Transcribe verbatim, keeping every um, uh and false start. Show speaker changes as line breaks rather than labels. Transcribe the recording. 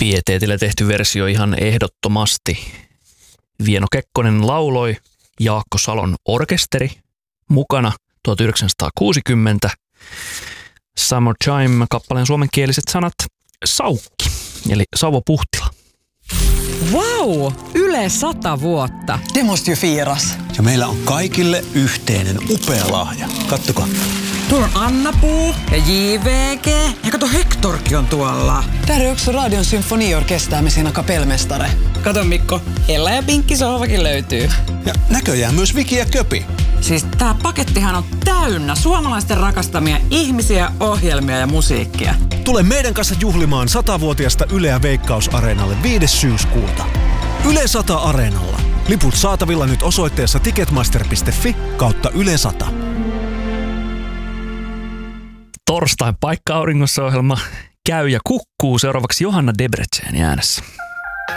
Pieteetillä tehty versio ihan ehdottomasti. Vieno Kekkonen lauloi, Jaakko Salon orkesteri mukana tuhatyhdeksänsataakuusikymmentä. Summertime kappaleen suomenkieliset sanat Saukki, eli Sauvo Puhtila.
Wow! Yle sata vuotta.
Det måste ju firas.
Ja meillä on kaikille yhteinen upea lahja. Kattokaa.
Tuolla on Anna-Puu ja J V G. Ja kato, Hektorkin on tuolla.
Där är också Radion symfoniorkester med sina kapellmästare.
Kato Mikko, Ella ja Pinkki sohvakin löytyy.
Ja näköjään myös Viki ja Köpi.
Siis tää pakettihan on täynnä suomalaisten rakastamia ihmisiä, ohjelmia ja musiikkia.
Tule meidän kanssa juhlimaan satavuotiasta Yleä Veikkaus-areenalle viides syyskuuta. Yle sata Areenalla. Liput saatavilla nyt osoitteessa ticketmaster piste fi kautta Yle sata.
Torstain paikka-auringossa ohjelma käy ja kukkuu. Seuraavaksi Johanna Debreceni äänessä.